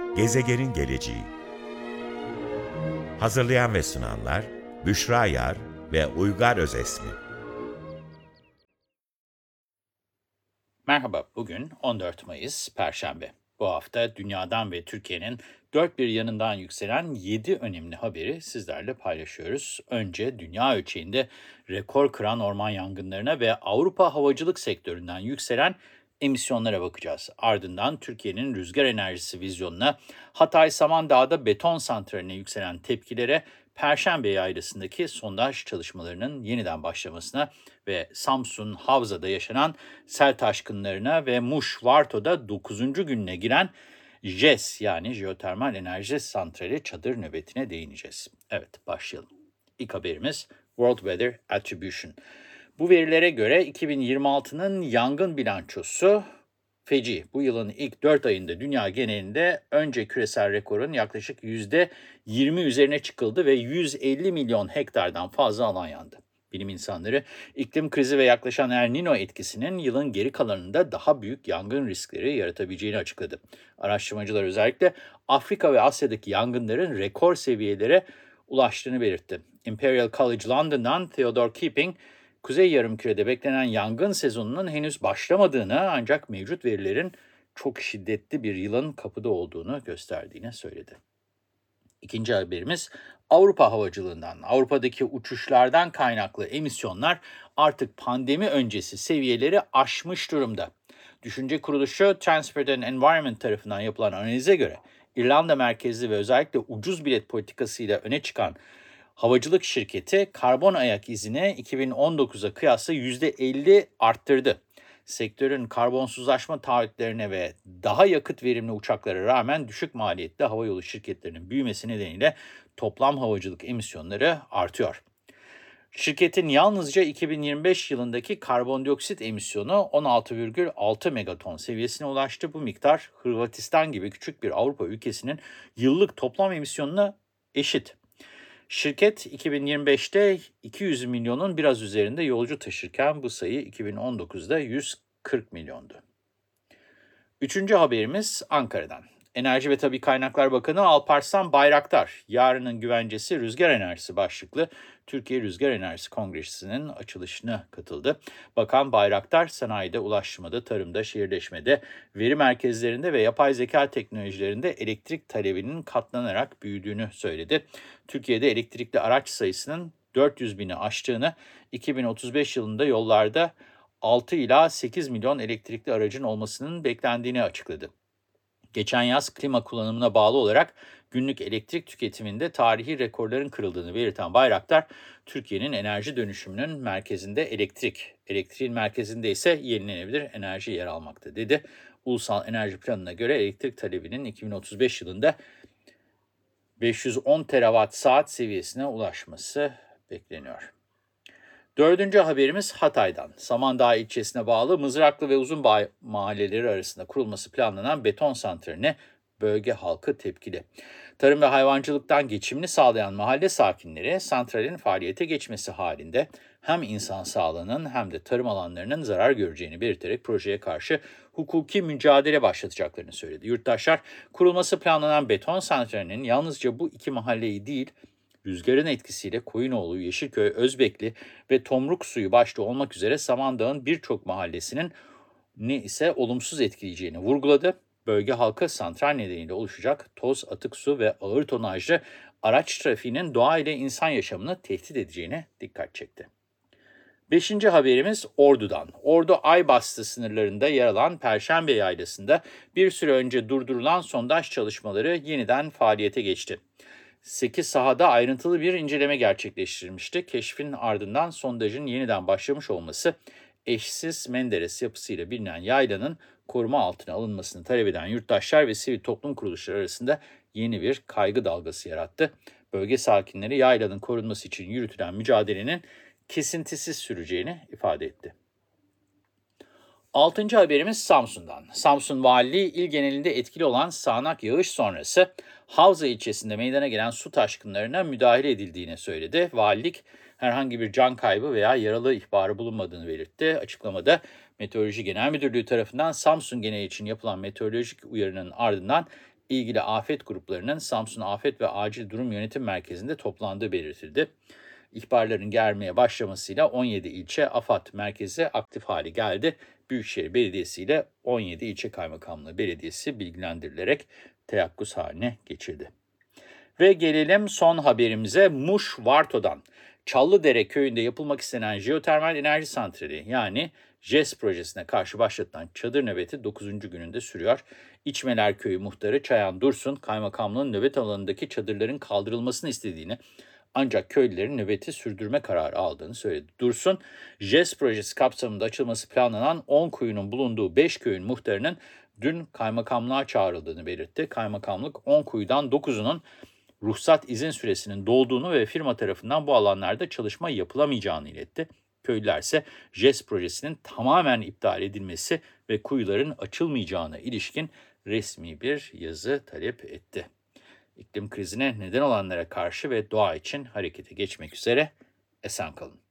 Gezegenin geleceği. Hazırlayan ve sunanlar Büşra Yar ve Uygar Özesmi. Merhaba, bugün 14 Mayıs, Perşembe. Bu hafta dünyadan ve Türkiye'nin dört bir yanından yükselen 7 önemli haberi sizlerle paylaşıyoruz. Önce dünya ölçeğinde rekor kıran orman yangınlarına ve Avrupa havacılık sektöründen yükselen emisyonlara bakacağız. Ardından Türkiye'nin rüzgar enerjisi vizyonuna, Hatay Samandağ'da beton santraline yükselen tepkilere, Perşembe Yaylası'ndaki sondaj çalışmalarının yeniden başlamasına ve Samsun Havza'da yaşanan sel taşkınlarına ve Muş Varto'da 9. gününe giren JES yani jeotermal enerji santrali çadır nöbetine değineceğiz. Evet, başlayalım. İlk haberimiz World Weather Attribution. Bu verilere göre 2026'nın yangın bilançosu feci. Bu yılın ilk 4 ayında dünya genelinde önce küresel rekorun yaklaşık %20 üzerine çıkıldı ve 150 milyon hektardan fazla alan yandı. Bilim insanları iklim krizi ve yaklaşan El Niño etkisinin yılın geri kalanında daha büyük yangın riskleri yaratabileceğini açıkladı. Araştırmacılar özellikle Afrika ve Asya'daki yangınların rekor seviyelere ulaştığını belirtti. Imperial College London'dan Theodore Keeping, Kuzey Yarımküre'de beklenen yangın sezonunun henüz başlamadığını ancak mevcut verilerin çok şiddetli bir yılın kapıda olduğunu gösterdiğini söyledi. İkinci haberimiz Avrupa havacılığından. Avrupa'daki uçuşlardan kaynaklı emisyonlar artık pandemi öncesi seviyeleri aşmış durumda. Düşünce kuruluşu Transport and Environment tarafından yapılan analize göre İrlanda merkezli ve özellikle ucuz bilet politikasıyla öne çıkan havacılık şirketi karbon ayak izini 2019'a kıyasla %50 arttırdı. Sektörün karbonsuzlaşma taahhütlerine ve daha yakıt verimli uçaklara rağmen düşük maliyetli havayolu şirketlerinin büyümesi nedeniyle toplam havacılık emisyonları artıyor. Şirketin yalnızca 2025 yılındaki karbondioksit emisyonu 16,6 megaton seviyesine ulaştı. Bu miktar Hırvatistan gibi küçük bir Avrupa ülkesinin yıllık toplam emisyonuna eşit. Şirket 2025'te 200 milyonun biraz üzerinde yolcu taşırken bu sayı 2019'da 140 milyondu. Üçüncü haberimiz Ankara'dan. Enerji ve Tabii Kaynaklar Bakanı Alparslan Bayraktar, yarının güvencesi rüzgar enerjisi başlıklı Türkiye Rüzgar Enerjisi Kongresi'nin açılışına katıldı. Bakan Bayraktar, sanayide, ulaştırmada, tarımda, şehirleşmede, veri merkezlerinde ve yapay zeka teknolojilerinde elektrik talebinin katlanarak büyüdüğünü söyledi. Türkiye'de elektrikli araç sayısının 400 bini aştığını, 2035 yılında yollarda 6 ila 8 milyon elektrikli aracın olmasının beklendiğini açıkladı. Geçen yaz klima kullanımına bağlı olarak günlük elektrik tüketiminde tarihi rekorların kırıldığını belirten Bayraktar, Türkiye'nin enerji dönüşümünün merkezinde elektriğin merkezinde ise yenilenebilir enerji yer almakta dedi. Ulusal Enerji Planı'na göre elektrik talebinin 2035 yılında 510 terawatt saat seviyesine ulaşması bekleniyor. Dördüncü haberimiz Hatay'dan. Samandağ ilçesine bağlı Mızraklı ve Uzunbağ mahalleleri arasında kurulması planlanan beton santraline bölge halkı tepkili. Tarım ve hayvancılıktan geçimini sağlayan mahalle sakinleri santralin faaliyete geçmesi halinde hem insan sağlığının hem de tarım alanlarının zarar göreceğini belirterek projeye karşı hukuki mücadele başlatacaklarını söyledi. Yurttaşlar kurulması planlanan beton santralinin yalnızca bu iki mahalleyi değil, rüzgarın etkisiyle Koyunoğlu, Yeşilköy, Özbekli ve Tomruksuyu başta olmak üzere Samandağ'ın birçok mahallesinin ise olumsuz etkileyeceğini vurguladı. Bölge halkı santral nedeniyle oluşacak toz, atık su ve ağır tonajlı araç trafiğinin doğa ile insan yaşamını tehdit edeceğine dikkat çekti. Beşinci haberimiz Ordu'dan. Ordu Aybastı sınırlarında yer alan Perşembe Yaylası'nda bir süre önce durdurulan sondaj çalışmaları yeniden faaliyete geçti. 8 sahada ayrıntılı bir inceleme gerçekleştirilmişti. Keşfin ardından sondajın yeniden başlamış olması, eşsiz Menderes yapısıyla bilinen yaylanın koruma altına alınmasını talep eden yurttaşlar ve sivil toplum kuruluşları arasında yeni bir kaygı dalgası yarattı. Bölge sakinleri yaylanın korunması için yürütülen mücadelenin kesintisiz süreceğini ifade etti. Altıncı haberimiz Samsun'dan. Samsun Valiliği il genelinde etkili olan sağanak yağış sonrası Havza ilçesinde meydana gelen su taşkınlarına müdahale edildiğini söyledi. Valilik herhangi bir can kaybı veya yaralı ihbarı bulunmadığını belirtti. Açıklamada Meteoroloji Genel Müdürlüğü tarafından Samsun geneli için yapılan meteorolojik uyarının ardından ilgili afet gruplarının Samsun Afet ve Acil Durum Yönetim Merkezi'nde toplandığı belirtildi. İhbarların gelmeye başlamasıyla 17 ilçe AFAD merkezi aktif hale geldi. Büyükşehir Belediyesi ile 17 ilçe kaymakamlığı belediyesi bilgilendirilerek teyakkuz haline geçildi. Ve gelelim son haberimize Muş Varto'dan. Çallıdere köyünde yapılmak istenen jeotermal enerji santrali yani JES projesine karşı başlatılan çadır nöbeti 9. gününde sürüyor. İçmeler Köyü muhtarı Çayan Dursun, kaymakamlığın nöbet alanındaki çadırların kaldırılmasını istediğini ancak köylülerin nöbeti sürdürme kararı aldığını söyledi. Dursun, JES projesi kapsamında açılması planlanan 10 kuyunun bulunduğu 5 köyün muhtarının dün kaymakamlığa çağrıldığını belirtti. Kaymakamlık 10 kuyudan 9'unun ruhsat izin süresinin dolduğunu ve firma tarafından bu alanlarda çalışma yapılamayacağını iletti. Köylüler ise JES projesinin tamamen iptal edilmesi ve kuyuların açılmayacağına ilişkin resmi bir yazı talep etti. İklim krizine neden olanlara karşı ve doğa için harekete geçmek üzere esen kalın.